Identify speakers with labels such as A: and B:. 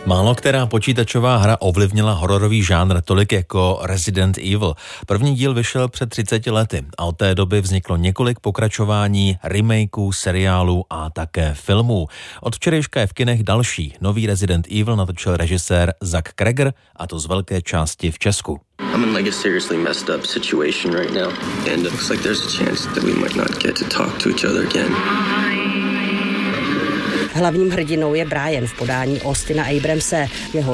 A: Málo která počítačová hra ovlivnila hororový žánr tolik jako Resident Evil. První díl vyšel před 30 lety a od té doby vzniklo několik pokračování, remakeů, seriálů a také filmů. Od včerejška je v kinech další. Nový Resident Evil natočil režisér Zach Cregger, a to z velké části v Česku.
B: I'm in like a seriously messed up situation right now, and it looks like there's a chance that we might not get to talk to each other again.
C: Hlavním hrdinou je Brian v podání Austina Abramse. Jeho